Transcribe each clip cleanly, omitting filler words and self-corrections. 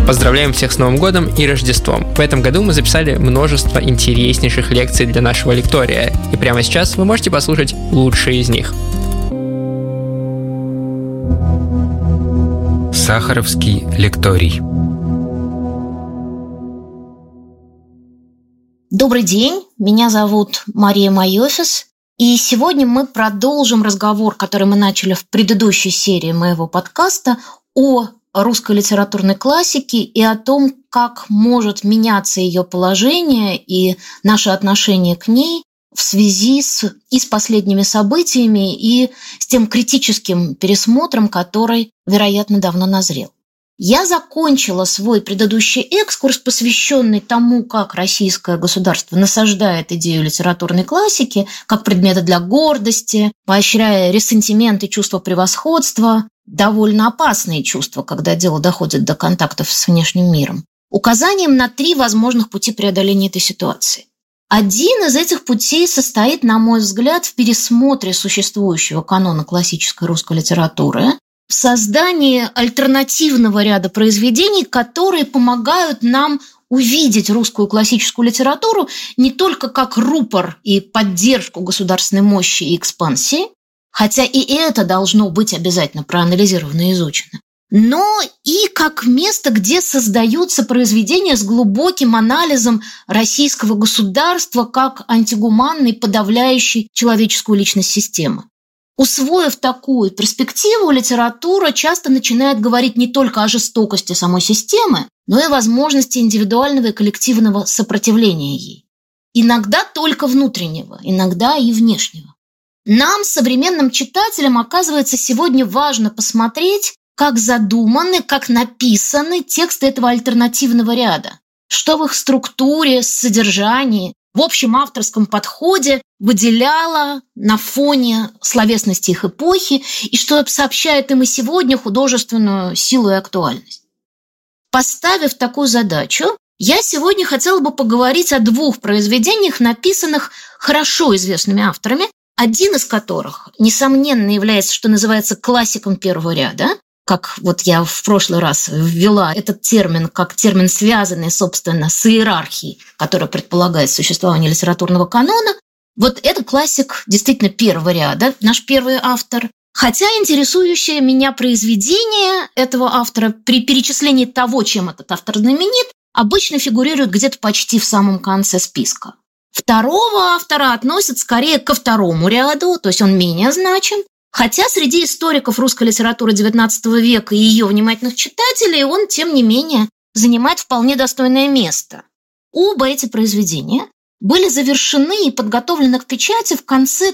Поздравляем всех с Новым годом и Рождеством. В этом году мы записали множество интереснейших лекций для нашего лектория, и прямо сейчас вы можете послушать лучшие из них. Сахаровский лекторий. Добрый день, меня зовут Мария Майофис, и сегодня мы продолжим разговор, который мы начали в предыдущей серии моего подкаста о русской литературной классике и о том, как может меняться ее положение и наше отношение к ней в связи с последними событиями и с тем критическим пересмотром, который, вероятно, давно назрел. Я закончила свой предыдущий экскурс, посвященный тому, как российское государство насаждает идею литературной классики как предмета для гордости, поощряя рессентимент и чувство превосходства, довольно опасные чувства, когда дело доходит до контактов с внешним миром, указанием на 3 возможных пути преодоления этой ситуации. Один из этих путей состоит, на мой взгляд, в пересмотре существующего канона классической русской литературы, в создании альтернативного ряда произведений, которые помогают нам увидеть русскую классическую литературу не только как рупор и поддержку государственной мощи и экспансии, хотя и это должно быть обязательно проанализировано и изучено, но и как место, где создаются произведения с глубоким анализом российского государства как антигуманной, подавляющей человеческую личность системы. Усвоив такую перспективу, литература часто начинает говорить не только о жестокости самой системы, но и о возможности индивидуального и коллективного сопротивления ей. Иногда только внутреннего, иногда и внешнего. Нам, современным читателям, оказывается, сегодня важно посмотреть, как задуманы, как написаны тексты этого альтернативного ряда, что в их структуре, содержании, в общем авторском подходе выделяло на фоне словесности их эпохи и что сообщает им и сегодня художественную силу и актуальность. Поставив такую задачу, я сегодня хотела бы поговорить о 2 произведениях, написанных хорошо известными авторами, один из которых, несомненно, является, что называется, классиком первого ряда, как вот я в прошлый раз ввела этот термин, как термин, связанный, собственно, с иерархией, которая предполагает существование литературного канона. Вот это классик действительно первого ряда, наш первый автор. Хотя интересующее меня произведение этого автора при перечислении того, чем этот автор знаменит, обычно фигурирует где-то почти в самом конце списка. Второго автора относят скорее ко второму ряду, то есть он менее значим, хотя среди историков русской литературы XIX века и ее внимательных читателей он, тем не менее, занимает вполне достойное место. Оба эти произведения были завершены и подготовлены к печати в конце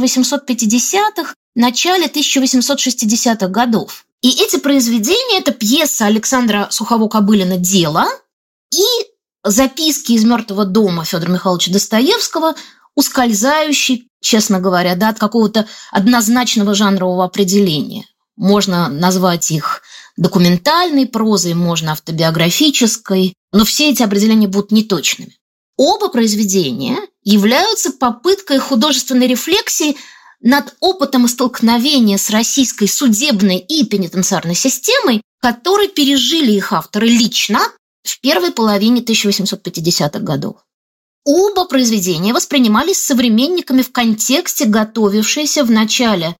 1850-х, начале 1860-х годов. И эти произведения – это пьеса Александра Сухово-Кобылина «Дело» и записки из «Мертвого дома» Федора Михайловича Достоевского, ускользающий, честно говоря, от какого-то однозначного жанрового определения. Можно назвать их документальной прозой, можно автобиографической, но все эти определения будут неточными. Оба произведения являются попыткой художественной рефлексии над опытом столкновения с российской судебной и пенитенциарной системой, которые пережили их авторы лично в первой половине 1850-х годов. Оба произведения воспринимались современниками в контексте готовившейся в начале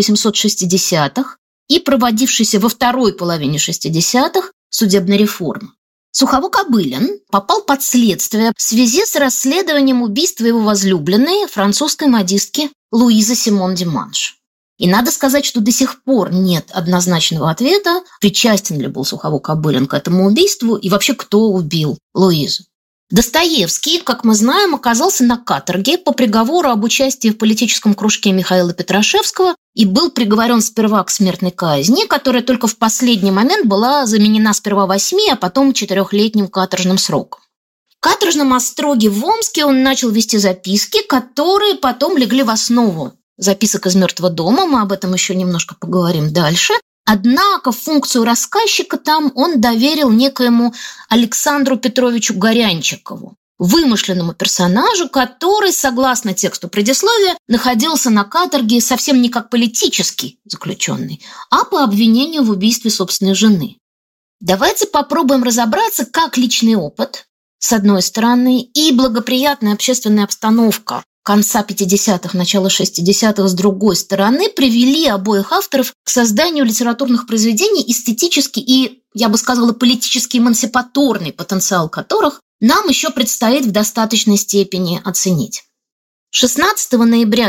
1860-х и проводившейся во второй половине 60-х судебной реформы. Сухово-Кобылин попал под следствие в связи с расследованием убийства его возлюбленной, французской модистки Луизы Симон Диманш. И надо сказать, что до сих пор нет однозначного ответа, причастен ли был Сухово-Кобылин к этому убийству и вообще кто убил Луизу. Достоевский, как мы знаем, оказался на каторге по приговору об участии в политическом кружке Михаила Петрашевского и был приговорен сперва к смертной казни, которая только в последний момент была заменена сперва 8, а потом 4-летним каторжным сроком. В каторжном остроге в Омске он начал вести записки, которые потом легли в основу записок из «Мертвого дома», мы об этом еще немножко поговорим дальше. Однако функцию рассказчика там он доверил некоему Александру Петровичу Горянчикову, вымышленному персонажу, который, согласно тексту предисловия, находился на каторге совсем не как политический заключенный, а по обвинению в убийстве собственной жены. Давайте попробуем разобраться, как личный опыт, с одной стороны, и благоприятная общественная обстановка конца 50-х, начала 60-х, с другой стороны, привели обоих авторов к созданию литературных произведений, эстетически и, я бы сказала, политически эмансипаторный потенциал которых нам еще предстоит в достаточной степени оценить. 16 ноября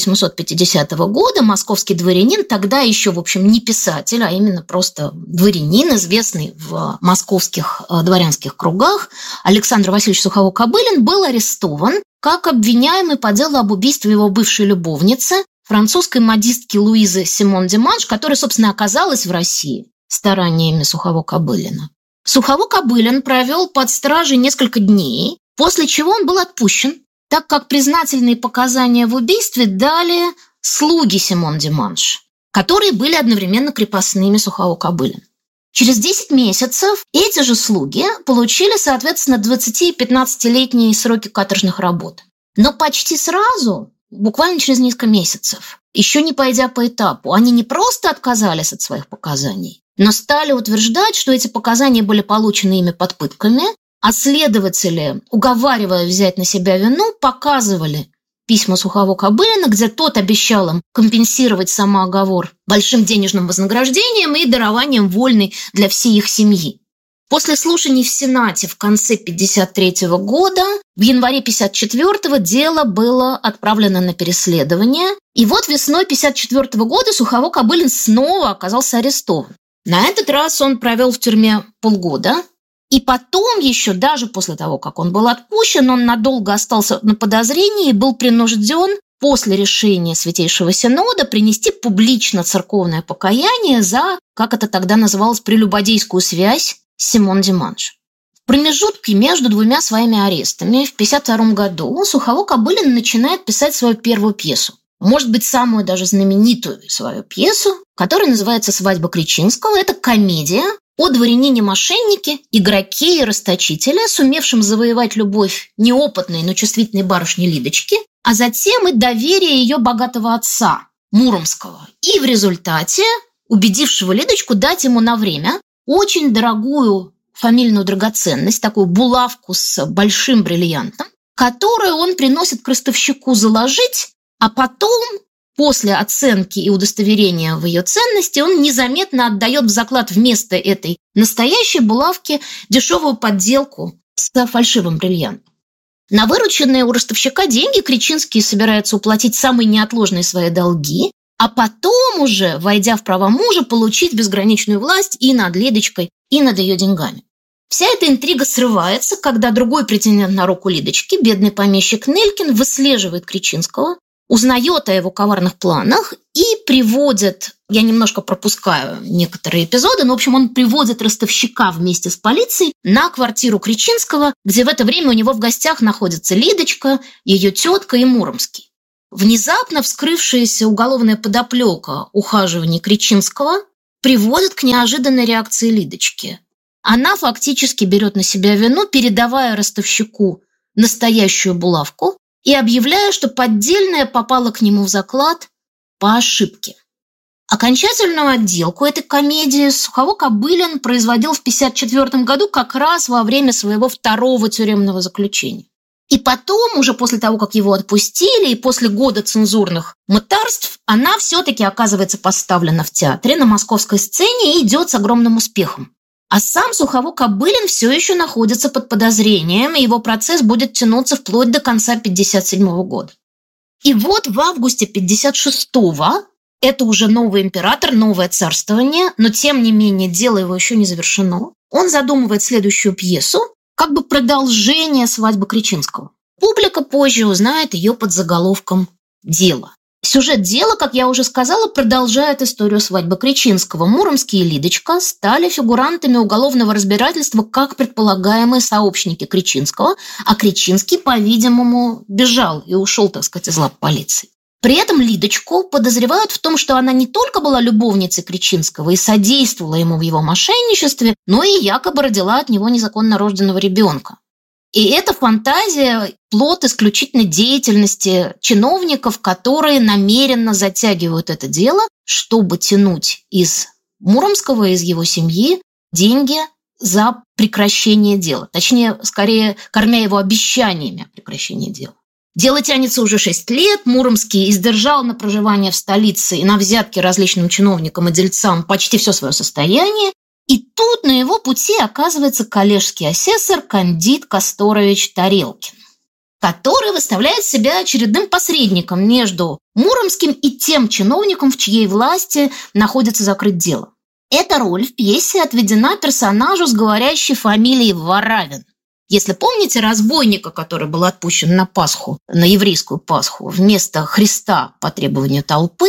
1850 года московский дворянин, тогда еще, в общем, не писатель, а именно просто дворянин, известный в московских дворянских кругах, Александр Васильевич Сухово-Кобылин, был арестован как обвиняемый по делу об убийстве его бывшей любовницы, французской модистки Луизы Симон де Манш, которая, собственно, оказалась в России стараниями Сухово-Кобылина. Сухово-Кобылин провел под стражей несколько дней, после чего он был отпущен, так как признательные показания в убийстве дали слуги Симон де Манш, которые были одновременно крепостными Сухово-Кобылина. Через 10 месяцев эти же слуги получили, соответственно, 20- и 15-летние сроки каторжных работ. Но почти сразу, буквально через несколько месяцев, еще не пойдя по этапу, они не просто отказались от своих показаний, но стали утверждать, что эти показания были получены ими под пытками, а следователи, уговаривая взять на себя вину, показывали письма Сухово-Кобылина, где тот обещал им компенсировать самооговор большим денежным вознаграждением и дарованием вольной для всей их семьи. После слушаний в Сенате в конце 1953 года, в январе 1954 дело было отправлено на переследование, и вот весной 1954 года Сухово-Кобылин снова оказался арестован. На этот раз он провел в тюрьме полгода. И потом еще, даже после того, как он был отпущен, он надолго остался на подозрении и был принужден после решения Святейшего Синода принести публично церковное покаяние за, как это тогда называлось, прелюбодейскую связь с Симон де Манш. В промежутке между двумя своими арестами в 1952 году Сухово-Кобылин начинает писать свою первую пьесу. Может быть, самую даже знаменитую свою пьесу, которая называется «Свадьба Кречинского». Это комедия о дворянине-мошеннике, игроке и расточителе, сумевшем завоевать любовь неопытной, но чувствительной барышни Лидочки, а затем и доверие ее богатого отца, Муромского, и в результате убедившего Лидочку дать ему на время очень дорогую фамильную драгоценность, такую булавку с большим бриллиантом, которую он приносит к ростовщику заложить, а потом, после оценки и удостоверения в ее ценности, он незаметно отдает в заклад вместо этой настоящей булавки дешевую подделку с фальшивым бриллиантом. На вырученные у ростовщика деньги Кречинский собирается уплатить самые неотложные свои долги, а потом уже, войдя в права мужа, получить безграничную власть и над Лидочкой, и над ее деньгами. Вся эта интрига срывается, когда другой претендент на руку Лидочки, бедный помещик Нелькин, выслеживает Кречинского, узнает о его коварных планах и приводит, я немножко пропускаю некоторые эпизоды, но, в общем, он приводит ростовщика вместе с полицией на квартиру Кречинского, где в это время у него в гостях находятся Лидочка, ее тетка и Муромский. Внезапно вскрывшаяся уголовная подоплека ухаживания Кречинского приводит к неожиданной реакции Лидочки. Она фактически берет на себя вину, передавая ростовщику настоящую булавку и объявляя, что поддельная попала к нему в заклад по ошибке. Окончательную отделку этой комедии Сухово-Кобылин производил в 1954 году как раз во время своего второго тюремного заключения. И потом, уже после того, как его отпустили, и после года цензурных мытарств, она все-таки оказывается поставлена в театре на московской сцене и идет с огромным успехом. А сам Сухово-Кобылин все еще находится под подозрением, и его процесс будет тянуться вплоть до конца 1957 года. И вот в августе 1956-го, это уже новый император, новое царствование, но тем не менее дело его еще не завершено, он задумывает следующую пьесу, как бы продолжение «Свадьбы Кречинского». Публика позже узнает ее под заголовком «Дело». Сюжет дела, как я уже сказала, продолжает историю свадьбы Кречинского. Муромский и Лидочка стали фигурантами уголовного разбирательства как предполагаемые сообщники Кречинского, а Кречинский, по-видимому, бежал и ушел, так сказать, из лап полиции. При этом Лидочку подозревают в том, что она не только была любовницей Кречинского и содействовала ему в его мошенничестве, но и якобы родила от него незаконно рожденного ребенка. И эта фантазия – плод исключительной деятельности чиновников, которые намеренно затягивают это дело, чтобы тянуть из Муромского, из его семьи деньги за прекращение дела. Точнее, скорее, кормя его обещаниями о прекращении дела. Дело тянется уже 6 лет. Муромский издержал на проживание в столице и на взятки различным чиновникам и дельцам почти все свое состояние. И тут на его пути оказывается коллежский асессор Кандид Касторович Тарелкин, который выставляет себя очередным посредником между Муромским и тем чиновником, в чьей власти находится закрыть дело. Эта роль в пьесе отведена персонажу с говорящей фамилией Воравин. Если помните разбойника, который был отпущен на Пасху, на еврейскую Пасху, вместо Христа по требованию толпы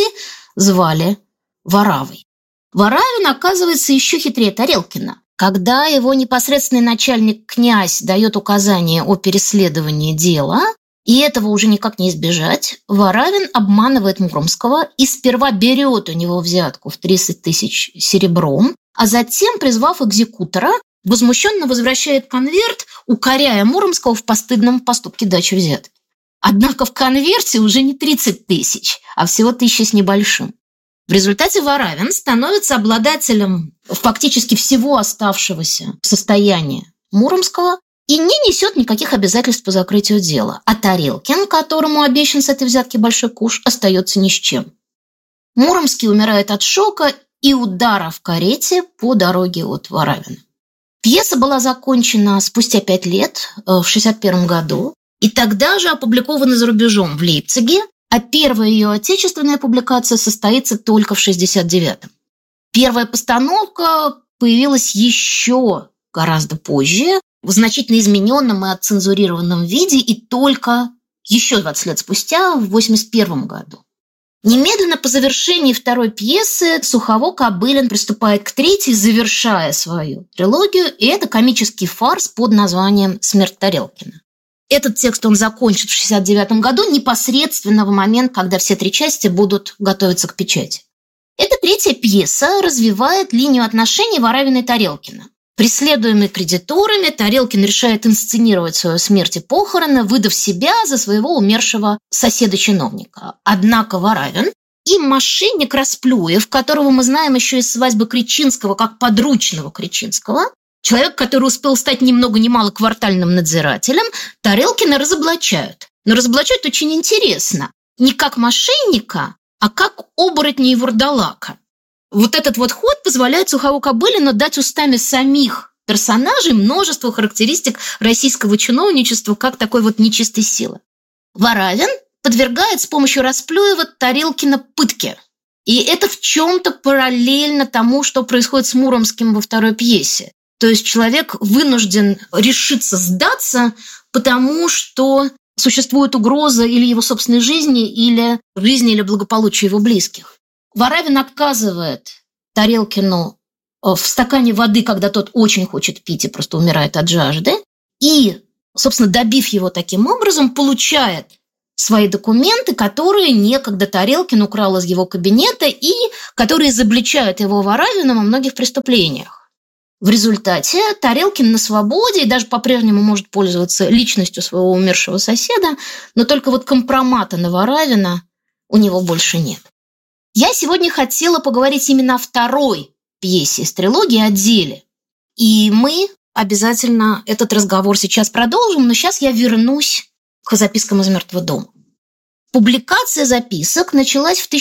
звали Воравой. Воравин оказывается еще хитрее Тарелкина. Когда его непосредственный начальник князь дает указание о переследовании дела, и этого уже никак не избежать, Воравин обманывает Муромского и сперва берет у него взятку в 30 тысяч серебром, а затем, призвав экзекутора, возмущенно возвращает конверт, укоряя Муромского в постыдном поступке дачи взятки. Однако в конверте уже не 30 тысяч, а всего 1000 с небольшим. В результате Воравин становится обладателем фактически всего оставшегося состояния Муромского и не несет никаких обязательств по закрытию дела. А Тарелкин, которому обещан с этой взятки большой куш, остается ни с чем. Муромский умирает от шока и удара в карете по дороге от Воравина. Пьеса была закончена спустя 5 лет, в 1961 году, и тогда же опубликована за рубежом в Лейпциге, а первая ее отечественная публикация состоится только в 1969. Первая постановка появилась еще гораздо позже, в значительно измененном и отцензурированном виде, и только еще 20 лет спустя, в 1981 году. Немедленно по завершении второй пьесы Сухово-Кобылин приступает к третьей, завершая свою трилогию, и это комический фарс под названием «Смерть Тарелкина». Этот текст он закончит в 1969 году, непосредственно в момент, когда все 3 части будут готовиться к печати. Эта третья пьеса развивает линию отношений Воравина и Тарелкина. Преследуемый кредиторами, Тарелкин решает инсценировать свою смерть и похороны, выдав себя за своего умершего соседа-чиновника. Однако Воравин и мошенник Расплюев, которого мы знаем еще из «Свадьбы Кречинского» как подручного Кречинского, человек, который успел стать ни много ни мало квартальным надзирателем, Тарелкина разоблачают. Но разоблачают очень интересно. Не как мошенника, а как оборотня и вурдалака. Вот этот вот ход позволяет Сухову-Кобылину дать устами самих персонажей множество характеристик российского чиновничества как такой вот нечистой силы. Воравин подвергает с помощью Расплюева Тарелкина пытке. И это в чем-то параллельно тому, что происходит с Муромским во второй пьесе. То есть человек вынужден решиться сдаться, потому что существует угроза или его собственной жизни, или жизни или благополучия его близких. Воравин отказывает Тарелкину в стакане воды, когда тот очень хочет пить и просто умирает от жажды, и, собственно, добив его таким образом, получает свои документы, которые некогда Тарелкин украл из его кабинета и которые изобличают его Воравином во многих преступлениях. В результате Тарелкин на свободе и даже по-прежнему может пользоваться личностью своего умершего соседа, но только вот компромата на Воравина у него больше нет. Я сегодня хотела поговорить именно о второй пьесе из трилогии, о деле. И мы обязательно этот разговор сейчас продолжим, но сейчас я вернусь к запискам из мертвого дома. Публикация записок началась в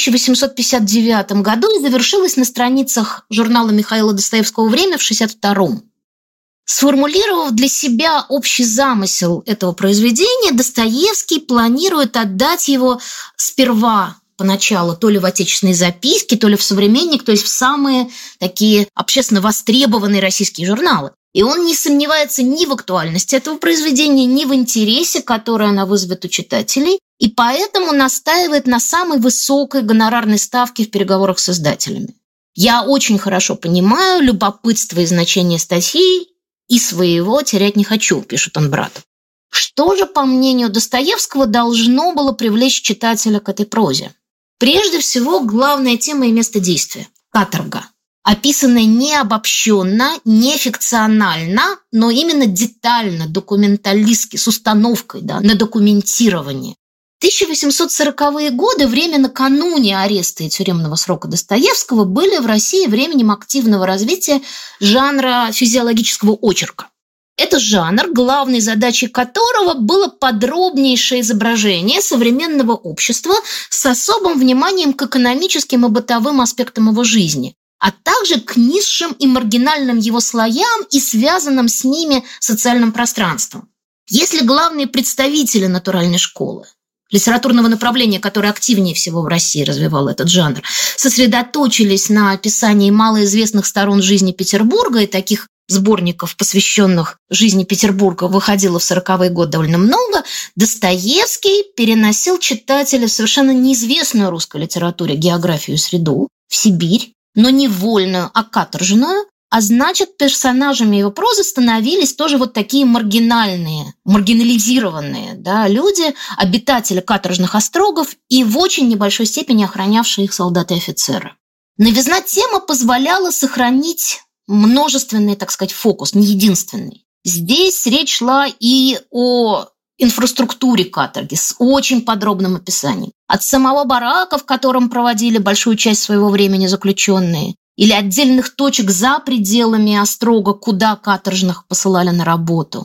1859 году и завершилась на страницах журнала Михаила Достоевского «Время» в 1962. Сформулировав для себя общий замысел этого произведения, Достоевский планирует отдать его сперва поначалу то ли в отечественные записки, то ли в «Современник», то есть в самые такие общественно востребованные российские журналы. И он не сомневается ни в актуальности этого произведения, ни в интересе, который она вызовет у читателей, и поэтому настаивает на самой высокой гонорарной ставке в переговорах с издателями. «Я очень хорошо понимаю любопытство и значение статьи, и своего терять не хочу», пишет он брату. Что же, по мнению Достоевского, должно было привлечь читателя к этой прозе? Прежде всего, главная тема и место действия – каторга. Описанная не обобщенно, не фикционально, но именно детально, документалистски, с установкой на документирование. 1840-е годы, время накануне ареста и тюремного срока Достоевского, были в России временем активного развития жанра физиологического очерка. Это жанр, главной задачей которого было подробнейшее изображение современного общества с особым вниманием к экономическим и бытовым аспектам его жизни, а также к низшим и маргинальным его слоям и связанным с ними социальным пространством. Если главные представители натуральной школы, литературного направления, которое активнее всего в России развивало этот жанр, сосредоточились на описании малоизвестных сторон жизни Петербурга, и таких сборников, посвященных жизни Петербурга, выходило в 40-е годы довольно много, Достоевский переносил читателя в совершенно неизвестную русской литературе географию и среду, в Сибирь, но не вольную, а каторжную, а значит, персонажами его прозы становились тоже вот такие маргинальные, маргинализированные, люди, обитатели каторжных острогов и в очень небольшой степени охранявшие их солдаты и офицеры. Новизна темы позволяла сохранить множественный, так сказать, фокус, не единственный. Здесь речь шла и о инфраструктуре каторги с очень подробным описанием. От самого барака, в котором проводили большую часть своего времени заключенные, или отдельных точек за пределами острога, куда каторжных посылали на работу.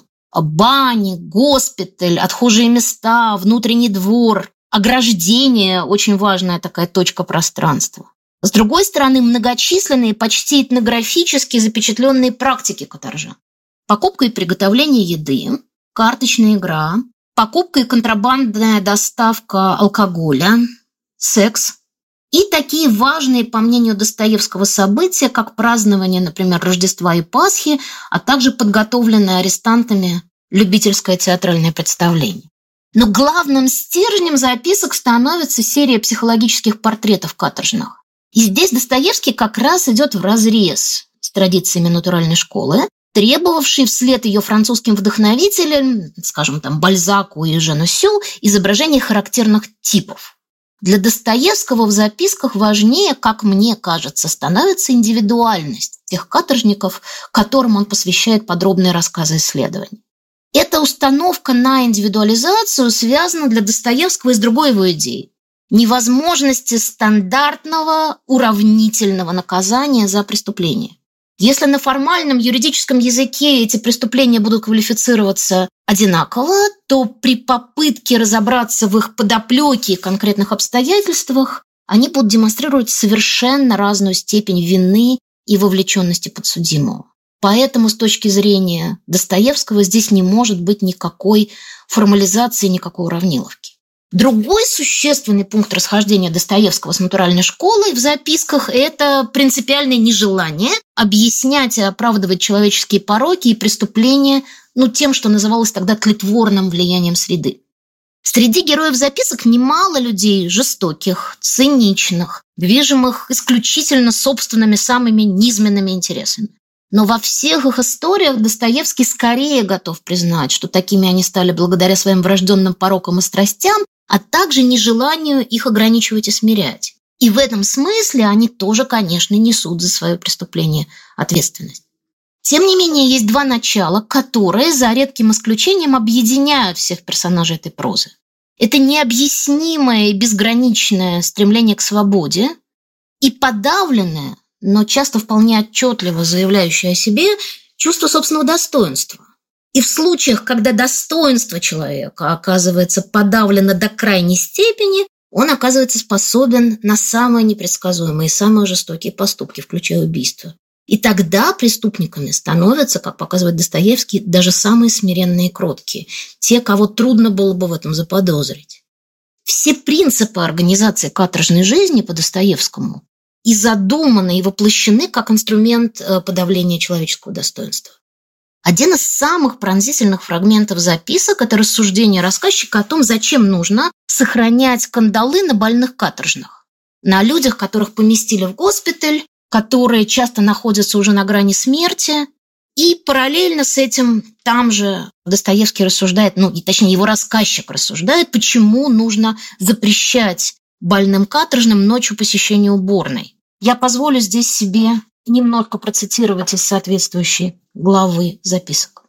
Бани, госпиталь, отхожие места, внутренний двор, ограждение – очень важная такая точка пространства. С другой стороны, многочисленные, почти этнографически запечатленные практики каторжан. Покупка и приготовление еды, карточная игра, покупка и контрабандная доставка алкоголя, секс. И такие важные, по мнению Достоевского, события, как празднование, например, Рождества и Пасхи, а также подготовленное арестантами любительское театральное представление. Но главным стержнем записок становится серия психологических портретов каторжных. И здесь Достоевский как раз идет вразрез с традициями натуральной школы, требовавшей вслед ее французским вдохновителям, скажем, Бальзаку и Жену Сю, изображения характерных типов. Для Достоевского в записках важнее, как мне кажется, становится индивидуальность тех каторжников, которым он посвящает подробные рассказы и исследования. Эта установка на индивидуализацию связана для Достоевского и с другой его идеей – невозможности стандартного уравнительного наказания за преступление. Если на формальном юридическом языке эти преступления будут квалифицироваться одинаково, то при попытке разобраться в их подоплеке и конкретных обстоятельствах они будут демонстрировать совершенно разную степень вины и вовлеченности подсудимого. Поэтому с точки зрения Достоевского здесь не может быть никакой формализации, никакой уравниловки. Другой существенный пункт расхождения Достоевского с натуральной школой в записках – это принципиальное нежелание объяснять и оправдывать человеческие пороки и преступления тем, что называлось тогда тлетворным влиянием среды. Среди героев записок немало людей жестоких, циничных, движимых исключительно собственными самыми низменными интересами. Но во всех их историях Достоевский скорее готов признать, что такими они стали благодаря своим врожденным порокам и страстям, а также нежеланию их ограничивать и смирять. И в этом смысле они тоже, конечно, несут за свое преступление ответственность. Тем не менее, есть два начала, которые, за редким исключением, объединяют всех персонажей этой прозы. Это необъяснимое и безграничное стремление к свободе и подавленное, но часто вполне отчетливо заявляющее о себе чувство собственного достоинства. И в случаях, когда достоинство человека оказывается подавлено до крайней степени, он оказывается способен на самые непредсказуемые и самые жестокие поступки, включая убийство. И тогда преступниками становятся, как показывает Достоевский, даже самые смиренные и кроткие, те, кого трудно было бы в этом заподозрить. Все принципы организации каторжной жизни по Достоевскому и задуманы, и воплощены как инструмент подавления человеческого достоинства. Один из самых пронзительных фрагментов записок – это рассуждение рассказчика о том, зачем нужно сохранять кандалы на больных каторжных, на людях, которых поместили в госпиталь, которые часто находятся уже на грани смерти. И параллельно с этим там же Достоевский рассуждает, точнее его рассказчик рассуждает, почему нужно запрещать больным каторжным ночью посещение уборной. Я позволю здесь себе немножко процитировать из соответствующей главы записок.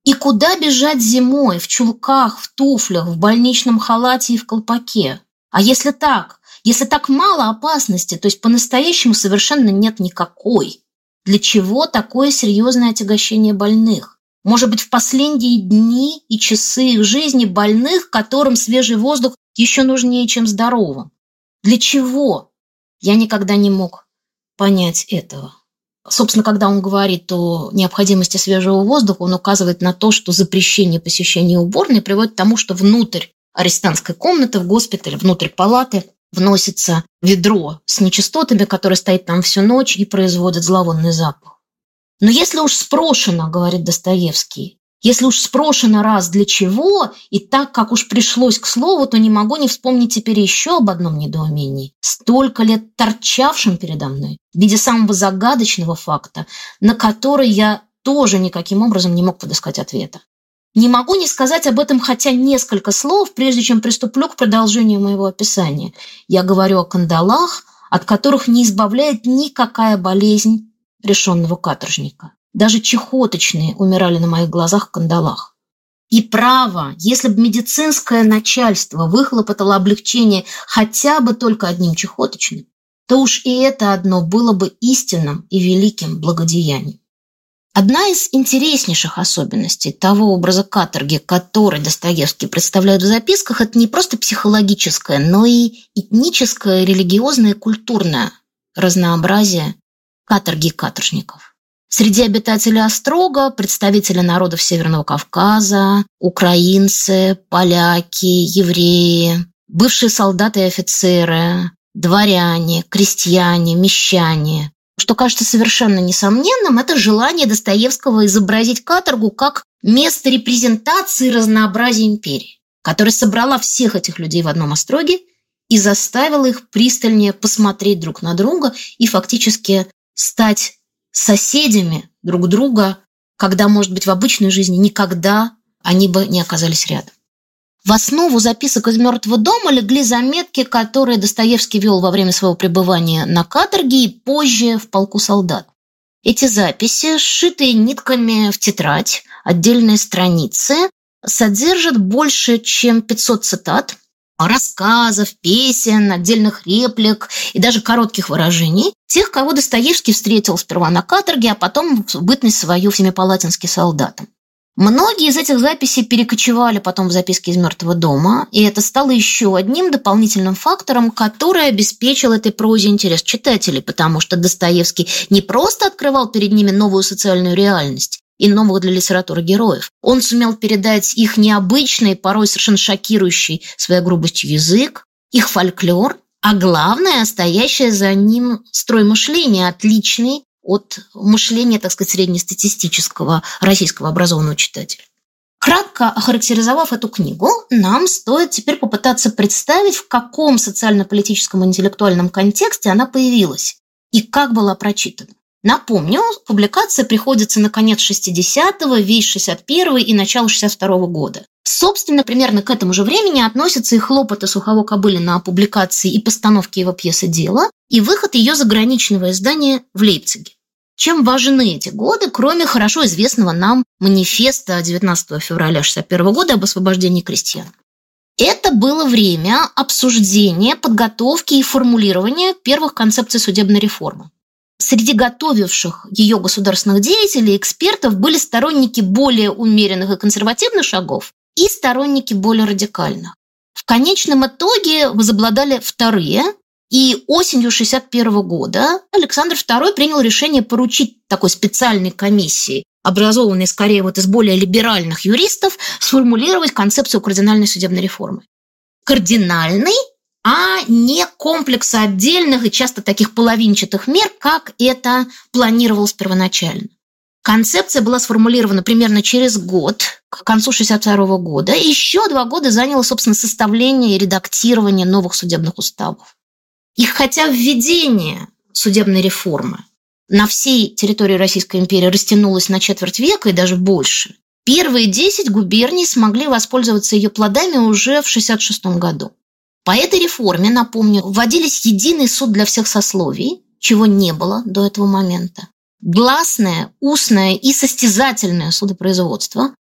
И куда бежать зимой в чулках, в туфлях, в больничном халате и в колпаке? А если так мало опасности, то есть по-настоящему совершенно нет никакой. Для чего такое серьезное отягощение больных? Может быть, в последние дни и часы их жизни больных, которым свежий воздух еще нужнее, чем здоровым? Для чего? Я никогда не мог понять этого. Собственно, когда он говорит о необходимости свежего воздуха, он указывает на то, что запрещение посещения уборной приводит к тому, что внутрь арестантской комнаты в госпитале, внутрь палаты вносится ведро с нечистотами, которое стоит там всю ночь и производит зловонный запах. Но если уж спрошено, говорит Достоевский, если уж спрошено раз для чего, и так как уж пришлось к слову, то не могу не вспомнить теперь еще об одном недоумении, столько лет торчавшем передо мной в виде самого загадочного факта, на который я тоже никаким образом не мог подыскать ответа. Не могу не сказать об этом хотя несколько слов, прежде чем приступлю к продолжению моего описания. Я говорю о кандалах, от которых не избавляет никакая болезнь решенного каторжника. Даже чехоточные умирали на моих глазах в кандалах. И право, если бы медицинское начальство выхлопотало облегчение хотя бы только одним чехоточным, то уж и это одно было бы истинным и великим благодеянием. Одна из интереснейших особенностей того образа каторги, который Достоевский представляет в записках, это не просто психологическое, но и этническое, религиозное и культурное разнообразие каторги и каторжников. Среди обитателей Острога представители народов Северного Кавказа, украинцы, поляки, евреи, бывшие солдаты и офицеры, дворяне, крестьяне, мещане. Что кажется совершенно несомненным, это желание Достоевского изобразить каторгу как место репрезентации разнообразия империи, которая собрала всех этих людей в одном остроге и заставила их пристальнее посмотреть друг на друга и фактически стать соседями друг друга, когда, может быть, в обычной жизни никогда они бы не оказались рядом. В основу записок из «Мертвого дома» легли заметки, которые Достоевский вел во время своего пребывания на каторге и позже в полку солдат. Эти записи, сшитые нитками в тетрадь, отдельные страницы, содержат больше, чем 500 цитат, рассказов, песен, отдельных реплик и даже коротких выражений тех, кого Достоевский встретил сперва на каторге, а потом в бытность свою в Семипалатинске солдатом. Многие из этих записей перекочевали потом в записки из «Мертвого дома», и это стало еще одним дополнительным фактором, который обеспечил этой прозе интерес читателей, потому что Достоевский не просто открывал перед ними новую социальную реальность и новых для литературы героев. Он сумел передать их необычный, порой совершенно шокирующий своей грубостью язык, их фольклор, а главное, стоящее за ним строй мышления, отличный от мышления, так сказать, среднестатистического российского образованного читателя. Кратко охарактеризовав эту книгу, нам стоит теперь попытаться представить, в каком социально-политическом и интеллектуальном контексте она появилась и как была прочитана. Напомню, публикация приходится на конец 60-го, весь 61-й и начало 62-го года. Собственно, примерно к этому же времени относятся и хлопоты Сухово-Кобылина о публикации и постановке его пьесы «Дело», и выход ее заграничного издания в Лейпциге. Чем важны эти годы, кроме хорошо известного нам манифеста 19 февраля 1961 года об освобождении крестьян? Это было время обсуждения, подготовки и формулирования первых концепций судебной реформы. Среди готовивших ее государственных деятелей и экспертов были сторонники более умеренных и консервативных шагов и сторонники более радикальных. В конечном итоге возобладали вторые, и осенью 1961 года Александр II принял решение поручить такой специальной комиссии, образованной скорее из более либеральных юристов, сформулировать концепцию кардинальной судебной реформы. Кардинальной, а не комплекса отдельных и часто таких половинчатых мер, как это планировалось первоначально. Концепция была сформулирована примерно через год, к концу 1962 года, и еще 2 года заняло, собственно, составление и редактирование новых судебных уставов. И хотя введение судебной реформы на всей территории Российской империи растянулось на четверть века и даже больше, первые 10 губерний смогли воспользоваться ее плодами уже в 1966 году. По этой реформе, напомню, вводились единый суд для всех сословий, чего не было до этого момента, гласное, устное и состязательное судопроизводство,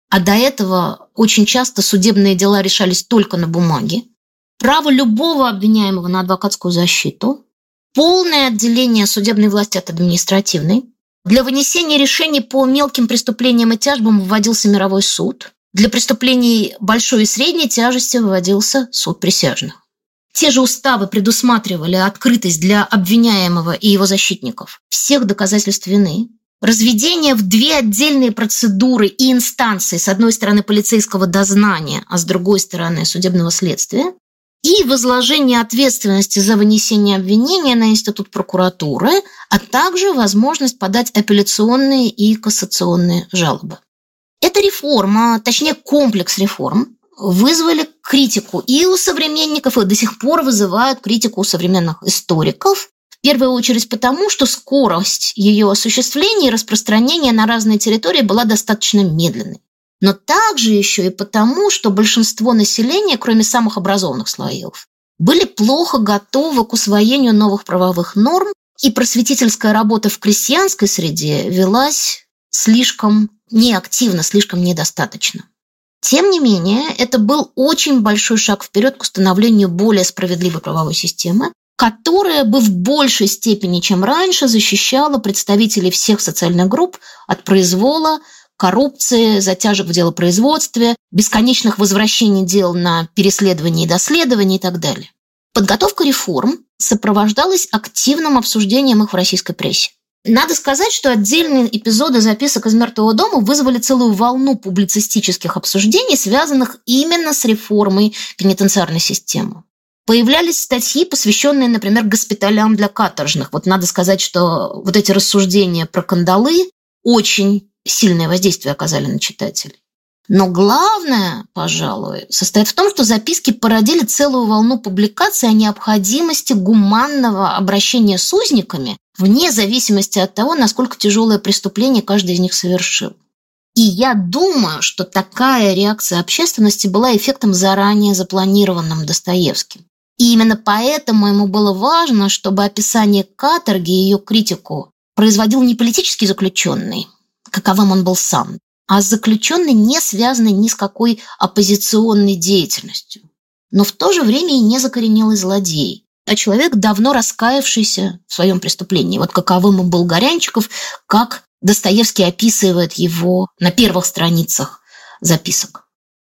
а до этого очень часто судебные дела решались только на бумаге, право любого обвиняемого на адвокатскую защиту, полное отделение судебной власти от административной. Для вынесения решений по мелким преступлениям и тяжбам вводился мировой суд. Для преступлений большой и средней тяжести выводился суд присяжных. Те же уставы предусматривали открытость для обвиняемого и его защитников всех доказательств вины, разведение в две отдельные процедуры и инстанции, с одной стороны полицейского дознания, а с другой стороны судебного следствия, и возложение ответственности за вынесение обвинения на институт прокуратуры, а также возможность подать апелляционные и кассационные жалобы. Эта реформа, точнее комплекс реформ, вызвали критику и у современников, и до сих пор вызывают критику у современных историков, в первую очередь потому, что скорость ее осуществления и распространения на разные территории была достаточно медленной. Но также еще и потому, что большинство населения, кроме самых образованных слоев, были плохо готовы к усвоению новых правовых норм, и просветительская работа в крестьянской среде велась слишком неактивно, слишком недостаточно. Тем не менее, это был очень большой шаг вперед к установлению более справедливой правовой системы, которая бы в большей степени, чем раньше, защищала представителей всех социальных групп от произвола, коррупции, затяжек в делопроизводстве, бесконечных возвращений дел на переследование и доследование и так далее. Подготовка реформ сопровождалась активным обсуждением их в российской прессе. Надо сказать, что отдельные эпизоды записок из «Мертвого дома» вызвали целую волну публицистических обсуждений, связанных именно с реформой пенитенциарной системы. Появлялись статьи, посвященные, например, госпиталям для каторжных. Вот надо сказать, что вот эти рассуждения про кандалы очень сильное воздействие оказали на читателей. Но главное, пожалуй, состоит в том, что записки породили целую волну публикаций о необходимости гуманного обращения с узниками, вне зависимости от того, насколько тяжелое преступление каждый из них совершил. И я думаю, что такая реакция общественности была эффектом заранее запланированным Достоевским. И именно поэтому ему было важно, чтобы описание каторги и ее критику производил не политический заключенный, каковым он был сам, а заключенный, не связанный ни с какой оппозиционной деятельностью, но в то же время и не закоренелый злодей, а человек, давно раскаявшийся в своем преступлении. Вот каковым он был Горянчиков, как Достоевский описывает его на первых страницах записок.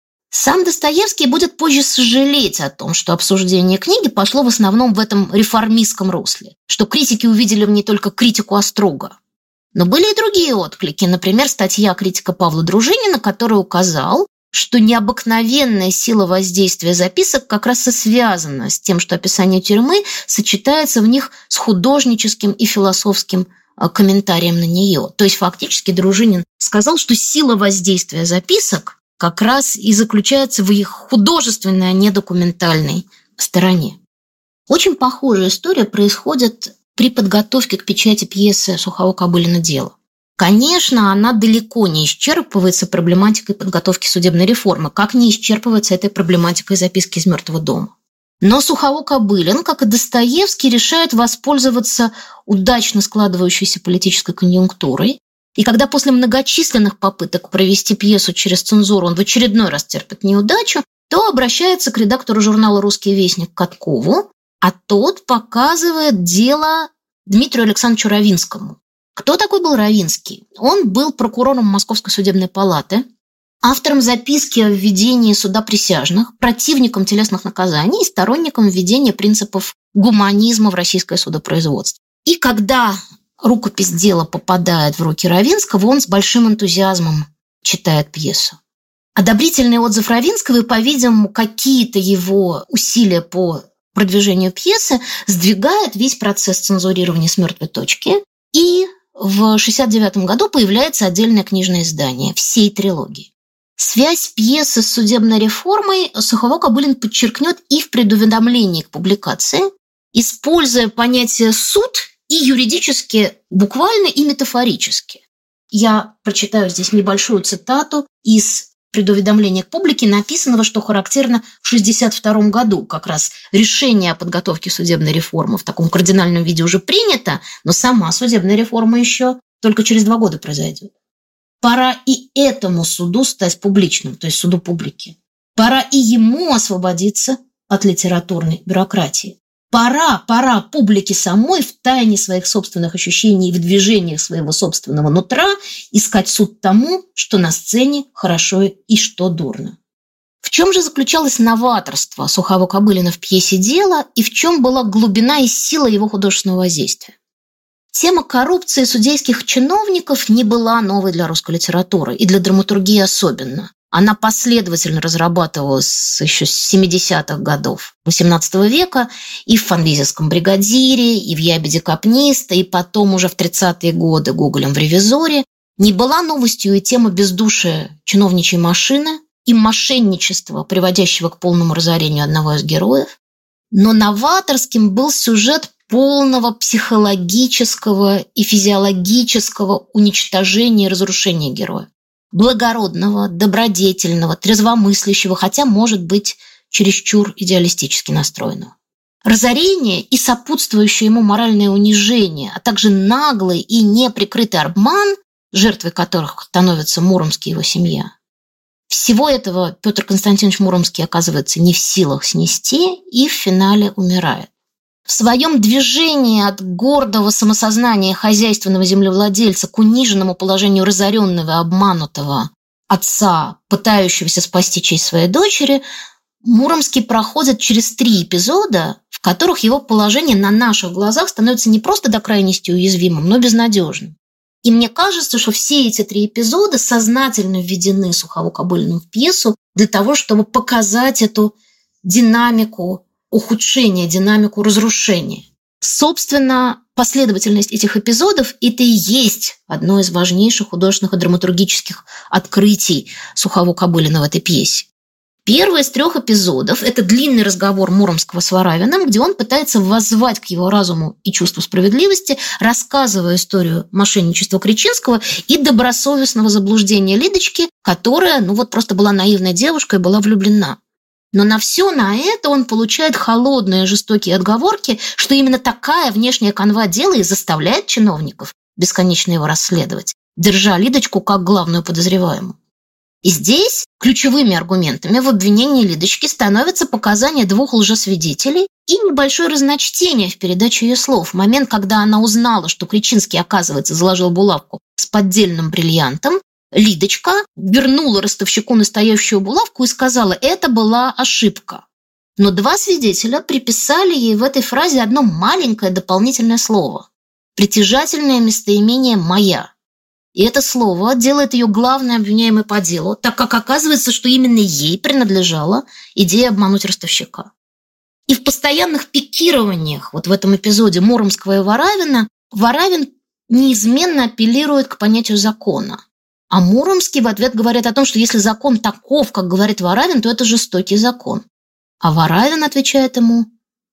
Сам Достоевский будет позже сожалеть о том, что обсуждение книги пошло в основном в этом реформистском русле, что критики увидели в ней только критику острого. Но были и другие отклики, например, статья критика Павла Дружинина, который указал, что необыкновенная сила воздействия записок как раз и связана с тем, что описание тюрьмы сочетается в них с художническим и философским комментарием на нее. То есть фактически Дружинин сказал, что сила воздействия записок как раз и заключается в их художественной, а не документальной стороне. Очень похожая история происходит при подготовке к печати пьесы Сухово-Кобылина «Дело». Конечно, она далеко не исчерпывается проблематикой подготовки судебной реформы, как не исчерпывается этой проблематикой записки из «Мертвого дома». Но Сухово-Кобылин, как и Достоевский, решает воспользоваться удачно складывающейся политической конъюнктурой. И когда после многочисленных попыток провести пьесу через цензуру он в очередной раз терпит неудачу, то обращается к редактору журнала «Русский вестник» Каткову, а тот показывает дело Дмитрию Александровичу Равинскому. Кто такой был Равинский? Он был прокурором Московской судебной палаты, автором записки о введении суда присяжных, противником телесных наказаний и сторонником введения принципов гуманизма в российское судопроизводство. И когда рукопись дела попадает в руки Равинского, он с большим энтузиазмом читает пьесу. Одобрительный отзыв Равинского и, по-видимому, какие-то его усилия по продвижению пьесы сдвигает весь процесс цензурирования с мертвой точки, и в 1969 году появляется отдельное книжное издание всей трилогии. Связь пьесы с судебной реформой Сухово-Кобылин подчеркнет и в предуведомлении к публикации, используя понятие «суд» и юридически, буквально и метафорически. Я прочитаю здесь небольшую цитату из предуведомления к публике, написанного, что характерно, в 1962 году. Как раз решение о подготовке судебной реформы в таком кардинальном виде уже принято, но сама судебная реформа еще только через 2 года произойдет. Пора и этому суду стать публичным, то есть суду публики. Пора и ему освободиться от литературной бюрократии. Пора публике самой в тайне своих собственных ощущений и в движениях своего собственного нутра искать суд тому, что на сцене хорошо и что дурно. В чем же заключалось новаторство Сухого-Кобылина в пьесе «Дело» и в чем была глубина и сила его художественного воздействия? Тема коррупции судейских чиновников не была новой для русской литературы и для драматургии особенно. Она последовательно разрабатывалась еще с 70-х годов XVIII века и в «Фанвизинском бригадире», и в «Ябеде Капниста», и потом уже в 30-е годы Гоголем в «Ревизоре». Не была новостью и тема бездушия чиновничьей машины и мошенничества, приводящего к полному разорению одного из героев. Но новаторским был сюжет полного психологического и физиологического уничтожения и разрушения героя. Благородного, добродетельного, трезвомыслящего, хотя, может быть, чересчур идеалистически настроенного. Разорение и сопутствующее ему моральное унижение, а также наглый и неприкрытый обман, жертвой которых становится Муромский и его семья. Всего этого Петр Константинович Муромский оказывается не в силах снести и в финале умирает. В своем движении от гордого самосознания хозяйственного землевладельца к униженному положению разоренного и обманутого отца, пытающегося спасти честь своей дочери, Муромский проходит через 3 эпизода, в которых его положение на наших глазах становится не просто до крайности уязвимым, но безнадежным. И мне кажется, что все эти 3 эпизода сознательно введены Сухого-Кобылиным в пьесу для того, чтобы показать эту динамику ухудшения, динамику разрушения. Собственно, последовательность этих эпизодов – это и есть одно из важнейших художественных и драматургических открытий Сухого-Кобылина в этой пьесе. Первый из 3 эпизодов – это длинный разговор Муромского с Варавиным, где он пытается воззвать к его разуму и чувству справедливости, рассказывая историю мошенничества Кричинского и добросовестного заблуждения Лидочки, которая, просто была наивной девушкой и была влюблена. Но на все на это он получает холодные жестокие отговорки, что именно такая внешняя канва дела и заставляет чиновников бесконечно его расследовать, держа Лидочку как главную подозреваемую. И здесь ключевыми аргументами в обвинении Лидочки становятся показания 2 лжесвидетелей и небольшое разночтение в передаче ее слов. В момент, когда она узнала, что Кричинский, оказывается, заложил булавку с поддельным бриллиантом, Лидочка вернула ростовщику настоящую булавку и сказала: это была ошибка. Но 2 свидетеля приписали ей в этой фразе одно маленькое дополнительное слово – притяжательное местоимение «моя». И это слово делает ее главной обвиняемой по делу, так как оказывается, что именно ей принадлежала идея обмануть ростовщика. И в постоянных пикированиях в этом эпизоде Муромского и Варавина Варавин неизменно апеллирует к понятию закона. А Муромский в ответ говорит о том, что если закон таков, как говорит Варавин, то это жестокий закон. А Варавин отвечает ему: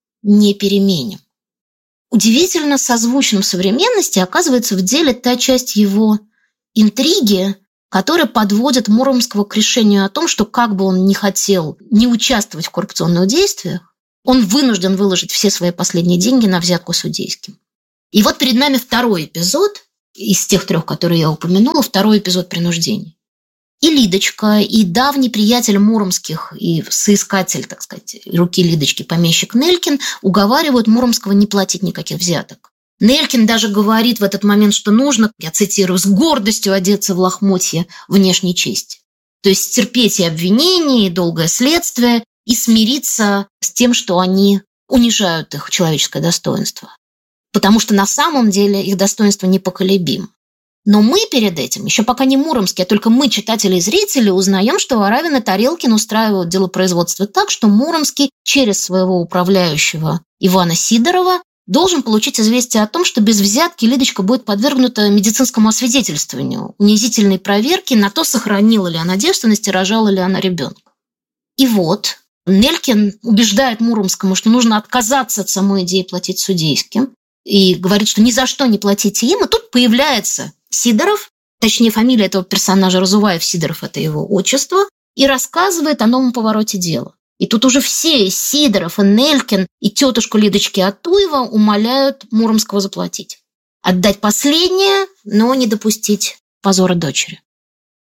не переменим. Удивительно созвучным современности оказывается в деле та часть его интриги, которая подводит Муромского к решению о том, что как бы он ни хотел не участвовать в коррупционных действиях, он вынужден выложить все свои последние деньги на взятку судейским. И вот перед нами 2-й эпизод из тех 3, которые я упомянула, 2-й эпизод принуждения. И Лидочка, и давний приятель Муромских, и соискатель, так сказать, руки Лидочки, помещик Нелькин, уговаривают Муромского не платить никаких взяток. Нелькин даже говорит в этот момент, что нужно, я цитирую, с гордостью одеться в лохмотья внешней чести. То есть терпеть и обвинения, и долгое следствие, и смириться с тем, что они унижают их человеческое достоинство. Потому что на самом деле их достоинство непоколебимо. Но мы перед этим, еще пока не Муромский, а только мы, читатели и зрители, узнаем, что Варавин и Тарелкин устраивают делопроизводство так, что Муромский через своего управляющего Ивана Сидорова должен получить известие о том, что без взятки Лидочка будет подвергнута медицинскому освидетельствованию, унизительной проверке на то, сохранила ли она девственность и рожала ли она ребенка. И вот Нелькин убеждает Муромскому, что нужно отказаться от самой идеи платить судейским, и говорит, что ни за что не платите им. И тут появляется Сидоров, точнее фамилия этого персонажа Разуваев, Сидоров – это его отчество, и рассказывает о новом повороте дела. И тут уже все, Сидоров, и Нелькин, и тетушка Лидочки Атуева умоляют Муромского заплатить. Отдать последнее, но не допустить позора дочери.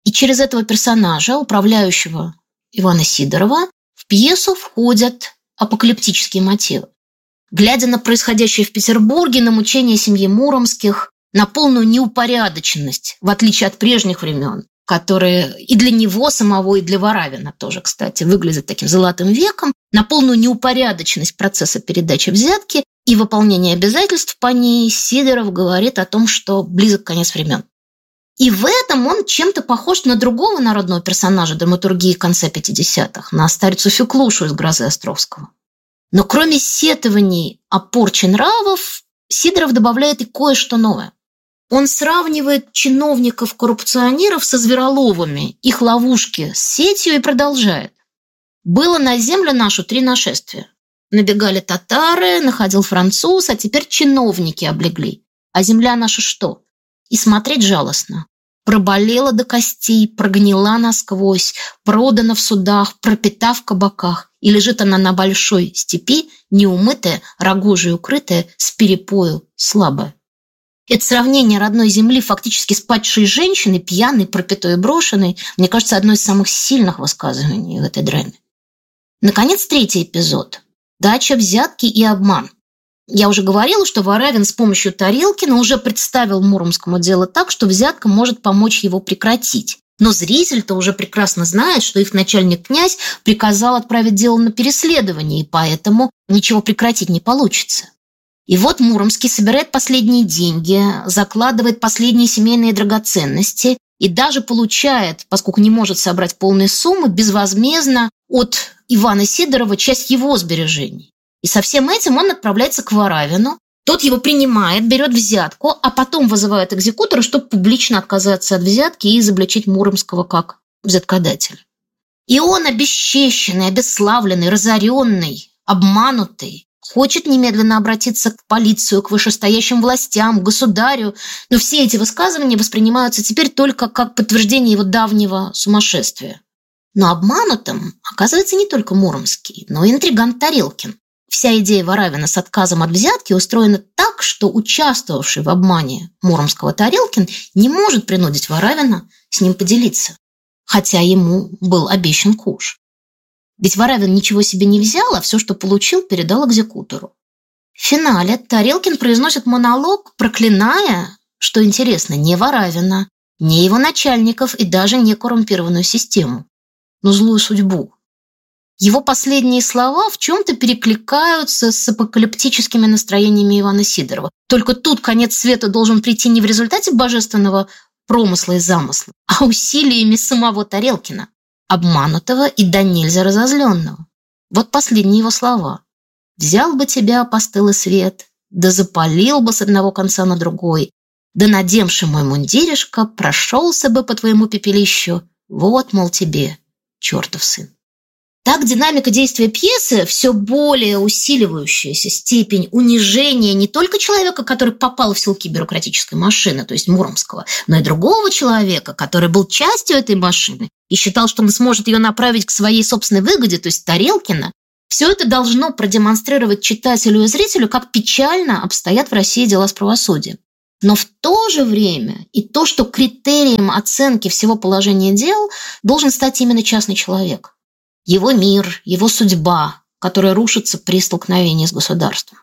И через этого персонажа, управляющего Ивана Сидорова, в пьесу входят апокалиптические мотивы. Глядя на происходящее в Петербурге, на мучения семьи Муромских, на полную неупорядоченность, в отличие от прежних времен, которые и для него самого, и для Варавина тоже, кстати, выглядят таким золотым веком, на полную неупорядоченность процесса передачи взятки и выполнения обязательств по ней, Сидоров говорит о том, что близок конец времен. И в этом он чем-то похож на другого народного персонажа драматургии конца 50-х, на старицу Феклушу из «Грозы Островского». Но кроме сетований о порче нравов, Сидоров добавляет и кое-что новое. Он сравнивает чиновников-коррупционеров со звероловами, их ловушки с сетью и продолжает. Было на землю нашу 3 нашествия. Набегали татары, находил француз, а теперь чиновники облегли. А земля наша что? И смотреть жалостно. Проболела до костей, прогнила насквозь, продана в судах, пропита в кабаках. И лежит она на большой степи, неумытая, рогожей укрытая, с перепою, слабая. Это сравнение родной земли фактически с падшей женщиной, пьяной, пропитой и брошенной, мне кажется, одно из самых сильных высказываний в этой драме. Наконец, 3-й эпизод. Дача, взятки и обман. Я уже говорила, что Варавин с помощью Тарелкина уже представил Муромскому дело так, что взятка может помочь его прекратить. Но зритель-то уже прекрасно знает, что их начальник-князь приказал отправить дело на переследование, и поэтому ничего прекратить не получится. И вот Муромский собирает последние деньги, закладывает последние семейные драгоценности и даже получает, поскольку не может собрать полной суммы, безвозмездно от Ивана Сидорова часть его сбережений. И со всем этим он отправляется к Варавину. Тот его принимает, берет взятку, а потом вызывает экзекутора, чтобы публично отказаться от взятки и изобличить Муромского как взяткодателя. И он, обесчещенный, обесславленный, разоренный, обманутый, хочет немедленно обратиться к полицию, к вышестоящим властям, к государю, но все эти высказывания воспринимаются теперь только как подтверждение его давнего сумасшествия. Но обманутым оказывается не только Муромский, но и интригант Тарелкин. Вся идея Варавина с отказом от взятки устроена так, что участвовавший в обмане Муромского Тарелкин не может принудить Варавина с ним поделиться, хотя ему был обещан куш. Ведь Варавин ничего себе не взял, а все, что получил, передал экзекутору. В финале Тарелкин произносит монолог, проклиная, что интересно, не Варавина, не его начальников и даже не коррумпированную систему, но злую судьбу. Его последние слова в чем-то перекликаются с апокалиптическими настроениями Ивана Сидорова. Только тут конец света должен прийти не в результате божественного промысла и замысла, а усилиями самого Тарелкина, обманутого и до нельзя разозленного. Вот последние его слова. «Взял бы тебя, постылый свет, да запалил бы с одного конца на другой, да, надемши мой мундиришко, прошелся бы по твоему пепелищу, вот, мол, тебе, чертов сын». Так динамика действия пьесы, все более усиливающаяся степень унижения не только человека, который попал в селки бюрократической машины, то есть Муромского, но и другого человека, который был частью этой машины и считал, что он сможет ее направить к своей собственной выгоде, то есть Тарелкина, все это должно продемонстрировать читателю и зрителю, как печально обстоят в России дела с правосудием. Но в то же время и то, что критерием оценки всего положения дел должен стать именно частный человек. Его мир, его судьба, которая рушится при столкновении с государством.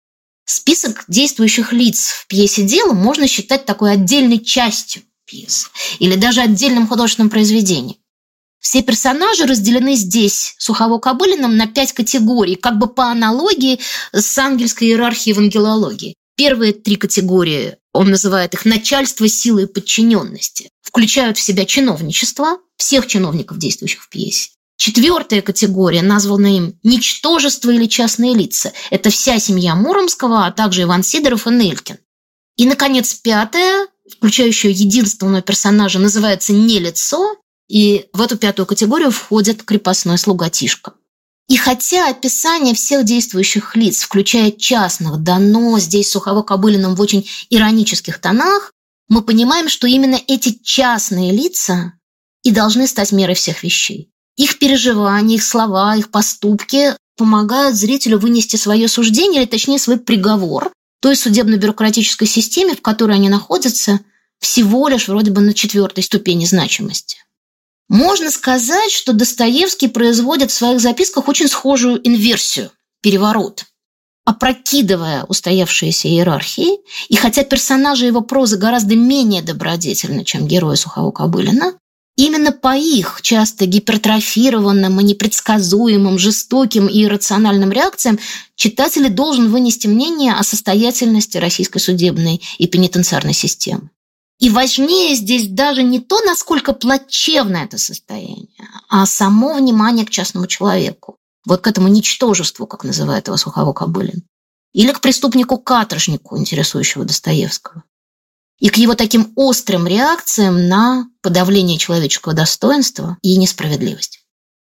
Список действующих лиц в пьесе «Дело» можно считать такой отдельной частью пьесы или даже отдельным художественным произведением. Все персонажи разделены здесь Сухово-Кобылиным на 5 категорий, как бы по аналогии с ангельской иерархией в ангелологии. Первые 3 категории, он называет их начальство, силы и подчиненности, включают в себя чиновничество, всех чиновников, действующих в пьесе. 4-я категория, названа им ничтожество или частные лица. Это вся семья Муромского, а также Иван Сидоров и Нелькин. И, наконец, 5-я, включающая единственного персонажа, называется «Нелицо», и в эту 5-ю категорию входит крепостной слуга Тишка. И хотя описание всех действующих лиц, включая частных, дано здесь Сухово-Кобылиным в очень иронических тонах, мы понимаем, что именно эти частные лица и должны стать мерой всех вещей. Их переживания, их слова, их поступки помогают зрителю вынести свое суждение, или точнее свой приговор той судебно-бюрократической системе, в которой они находятся, всего лишь вроде бы на 4-й ступени значимости. Можно сказать, что Достоевский производит в своих записках очень схожую инверсию, переворот, опрокидывая устоявшиеся иерархии, и хотя персонажи его прозы гораздо менее добродетельны, чем герои Сухого-Кобылина, именно по их часто гипертрофированным и непредсказуемым, жестоким и иррациональным реакциям читатель должен вынести мнение о состоятельности российской судебной и пенитенциарной системы. И важнее здесь даже не то, насколько плачевно это состояние, а само внимание к частному человеку. Вот к этому ничтожеству, как называет его Сухого-Кобылин. Или к преступнику-каторжнику, интересующего Достоевского. И к его таким острым реакциям на подавление человеческого достоинства и несправедливость.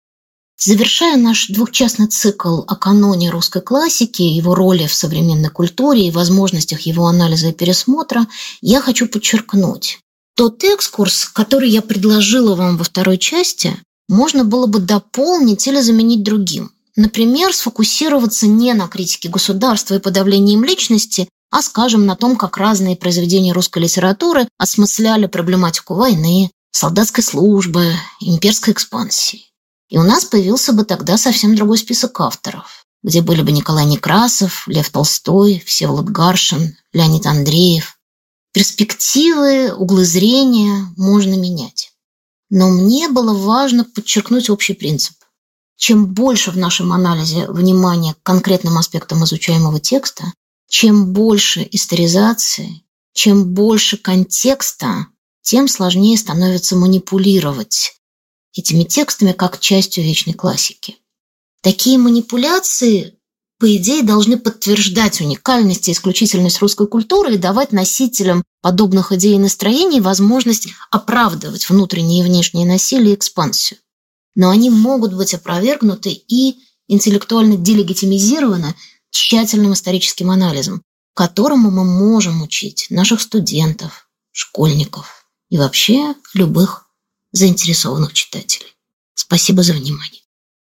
Завершая наш двухчастный цикл о каноне русской классики, его роли в современной культуре и возможностях его анализа и пересмотра, я хочу подчеркнуть, тот экскурс, который я предложила вам во второй части, можно было бы дополнить или заменить другим. Например, сфокусироваться не на критике государства и подавлении им личности, а, скажем, на том, как разные произведения русской литературы осмысляли проблематику войны, солдатской службы, имперской экспансии. И у нас появился бы тогда совсем другой список авторов, где были бы Николай Некрасов, Лев Толстой, Всеволод Гаршин, Леонид Андреев. Перспективы, углы зрения можно менять. Но мне было важно подчеркнуть общий принцип. Чем больше в нашем анализе внимания к конкретным аспектам изучаемого текста, чем больше историзации, чем больше контекста, тем сложнее становится манипулировать этими текстами как частью вечной классики. Такие манипуляции, по идее, должны подтверждать уникальность и исключительность русской культуры и давать носителям подобных идей и настроений возможность оправдывать внутреннее и внешнее насилие и экспансию. Но они могут быть опровергнуты и интеллектуально делегитимизированы тщательным историческим анализом, которому мы можем учить наших студентов, школьников и вообще любых заинтересованных читателей. Спасибо за внимание.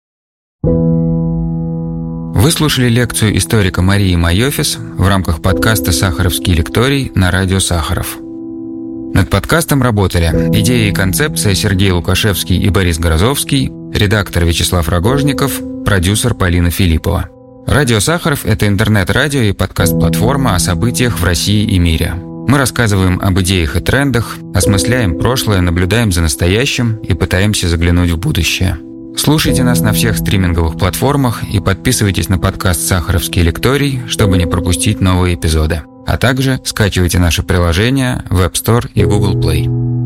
Вы слушали лекцию историка Марии Майофис в рамках подкаста «Сахаровский лекторий» на радио Сахаров. Над подкастом работали идея и концепция Сергей Лукашевский и Борис Грозовский, редактор Вячеслав Рогожников, продюсер Полина Филиппова. Радио Сахаров – это интернет-радио и подкаст-платформа о событиях в России и мире. Мы рассказываем об идеях и трендах, осмысляем прошлое, наблюдаем за настоящим и пытаемся заглянуть в будущее. Слушайте нас на всех стриминговых платформах и подписывайтесь на подкаст «Сахаровский лекторий», чтобы не пропустить новые эпизоды. А также скачивайте наше приложение в App Store и Google Play.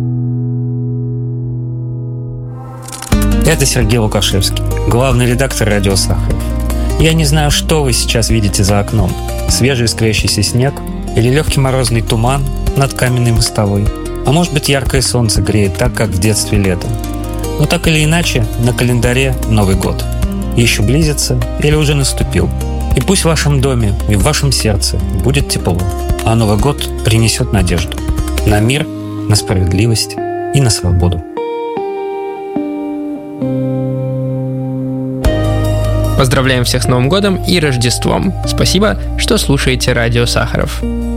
Это Сергей Лукашевский, главный редактор радио Сахаров. Я не знаю, что вы сейчас видите за окном. Свежий искрящийся снег или легкий морозный туман над каменной мостовой. А может быть, яркое солнце греет так, как в детстве летом. Но так или иначе, на календаре Новый год. Еще близится или уже наступил. И пусть в вашем доме и в вашем сердце будет тепло, а Новый год принесет надежду на мир, на справедливость и на свободу. Поздравляем всех с Новым годом и Рождеством. Спасибо, что слушаете радио Сахаров.